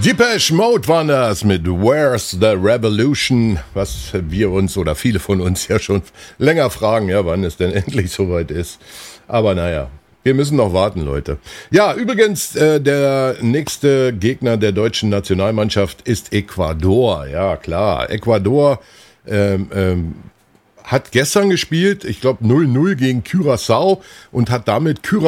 Depeche Mode waren das mit Where's the Revolution, was wir uns oder viele von uns ja schon länger fragen, ja, wann es denn endlich soweit ist. Aber naja, wir müssen noch warten, Leute. Ja, übrigens, der nächste Gegner der deutschen Nationalmannschaft ist Ecuador. Ja, klar, Ecuador hat gestern gespielt, ich glaube 0-0 gegen Curaçao und hat damit